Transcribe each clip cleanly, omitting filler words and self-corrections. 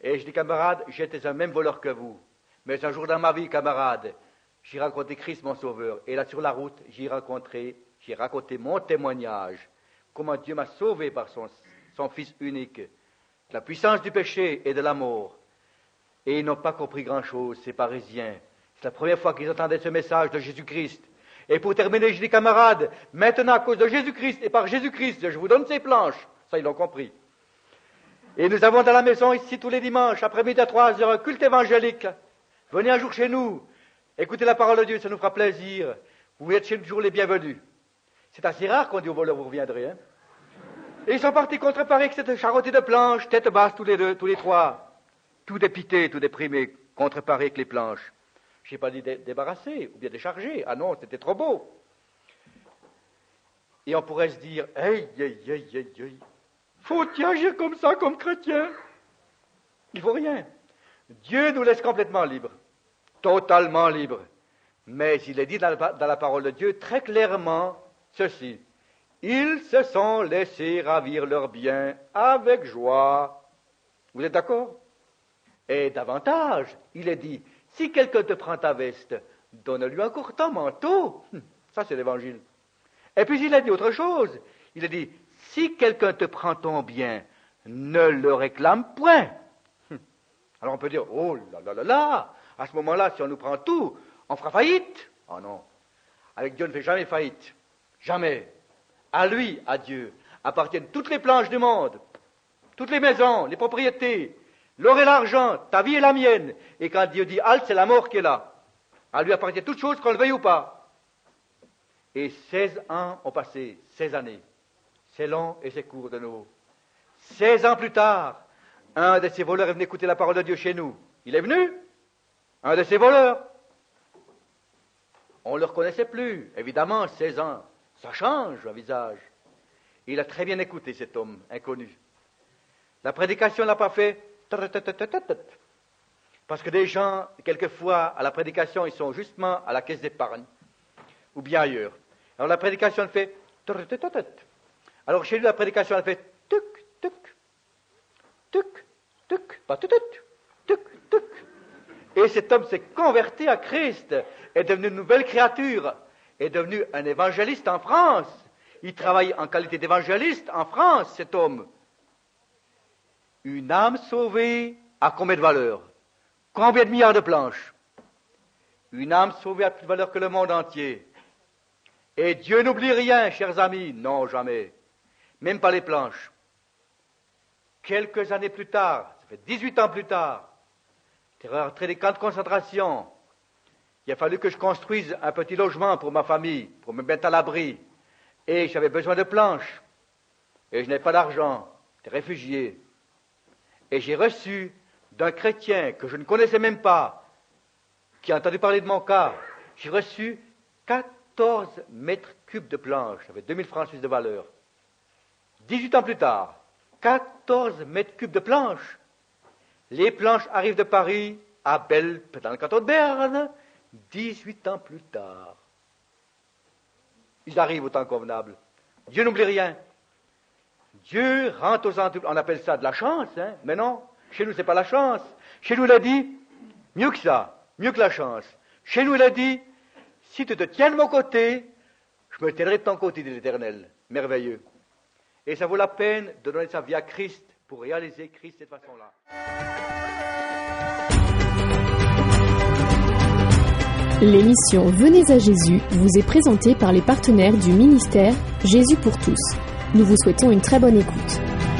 Et je dis, camarade, j'étais un même voleur que vous. Mais un jour dans ma vie, camarade, j'ai rencontré Christ, mon sauveur. Et là, sur la route, j'ai raconté mon témoignage. Comment Dieu m'a sauvé par son Fils unique. La puissance du péché et de la mort. Et ils n'ont pas compris grand-chose, ces Parisiens. C'est la première fois qu'ils entendaient ce message de Jésus-Christ. Et pour terminer, je dis, camarades, maintenant, à cause de Jésus-Christ et par Jésus-Christ, je vous donne ces planches. Ça, ils l'ont compris. Et nous avons dans la maison ici tous les dimanches, après-midi à 3 heures, un culte évangélique. Venez un jour chez nous. Écoutez la parole de Dieu, ça nous fera plaisir. Vous êtes toujours les bienvenus. C'est assez rare qu'on dit aux voleurs, vous reviendrez. Hein? Et ils sont partis contre Paris avec cette charretée de planches, tête basse tous les trois. Tout dépité, tout déprimé, contre Paris avec les planches. Je n'ai pas dit débarrasser ou bien décharger. Ah non, c'était trop beau. Et on pourrait se dire, aïe, faut-il agir comme ça, comme chrétien? Il ne faut rien. Dieu nous laisse complètement libres, totalement libres. Mais il est dit dans la parole de Dieu très clairement ceci. Ils se sont laissés ravir leurs biens avec joie. Vous êtes d'accord? Et davantage, il est dit, si quelqu'un te prend ta veste, donne-lui encore ton manteau. Ça, c'est l'évangile. Et puis il a dit autre chose. Il a dit, si quelqu'un te prend ton bien, ne le réclame point. Alors on peut dire, oh là, à ce moment-là, si on nous prend tout, on fera faillite. Oh non, avec Dieu on ne fait jamais faillite. Jamais. À lui, à Dieu, appartiennent toutes les planches du monde, toutes les maisons, les propriétés, l'or et l'argent, ta vie et la mienne. Et quand Dieu dit halte, c'est la mort qui est là. À lui appartient toutes choses, qu'on le veuille ou pas. Et 16 ans ont passé, 16 années. C'est long et c'est court de nouveau. 16 ans plus tard, un de ces voleurs est venu écouter la parole de Dieu chez nous. Il est venu, un de ces voleurs. On ne le reconnaissait plus, évidemment, 16 ans. Ça change un visage. Il a très bien écouté cet homme inconnu. La prédication n'a pas fait. Parce que des gens, quelquefois, à la prédication, ils sont justement à la caisse d'épargne, ou bien ailleurs. Alors la prédication, elle fait. Alors chez lui, la prédication, elle fait. Pas tuc. Et cet homme s'est converti à Christ, est devenu une nouvelle créature, est devenu un évangéliste en France. Il travaille en qualité d'évangéliste en France, cet homme. Une âme sauvée a combien de valeur? Combien de milliards de planches? Une âme sauvée a plus de valeur que le monde entier. Et Dieu n'oublie rien, chers amis. Non, jamais. Même pas les planches. Quelques années plus tard, ça fait 18 ans plus tard, j'étais rentré des camps de concentration. Il a fallu que je construise un petit logement pour ma famille, pour me mettre à l'abri. Et j'avais besoin de planches. Et je n'avais pas d'argent. J'étais réfugié. Et j'ai reçu d'un chrétien que je ne connaissais même pas, qui a entendu parler de mon cas, j'ai reçu 14 mètres cubes de planches. Ça fait 2000 francs suisses de valeur. 18 ans plus tard, 14 mètres cubes de planches. Les planches arrivent de Paris à Belp, dans le canton de Berne, 18 ans plus tard. Ils arrivent au temps convenable. Dieu n'oublie rien. Dieu rend aux centuplés. On appelle ça de la chance, hein? Mais non, chez nous, c'est pas la chance. Chez nous, il a dit, mieux que ça, mieux que la chance. Chez nous, il a dit, si tu te tiens de mon côté, je me tiendrai de ton côté, dit l'Éternel. Merveilleux. Et ça vaut la peine de donner sa vie à Christ pour réaliser Christ de cette façon-là. L'émission Venez à Jésus vous est présentée par les partenaires du ministère Jésus pour tous. Nous vous souhaitons une très bonne écoute.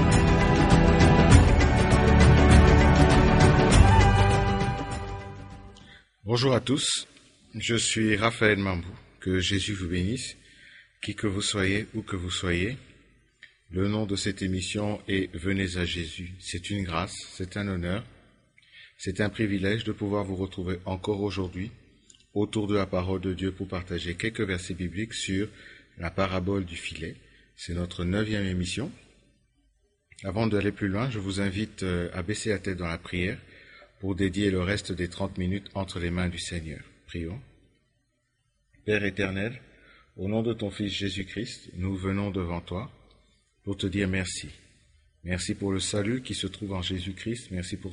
Bonjour à tous, je suis Raphaël Mambou. Que Jésus vous bénisse, qui que vous soyez, où que vous soyez. Le nom de cette émission est Venez à Jésus. C'est une grâce, c'est un honneur, c'est un privilège de pouvoir vous retrouver encore aujourd'hui autour de la parole de Dieu pour partager quelques versets bibliques sur la parabole du filet. C'est notre 9e émission. Avant d'aller plus loin, je vous invite à baisser la tête dans la prière pour dédier le reste des 30 minutes entre les mains du Seigneur. Prions. Père éternel, au nom de ton Fils Jésus-Christ, nous venons devant toi pour te dire merci. Merci pour le salut qui se trouve en Jésus-Christ. Merci pour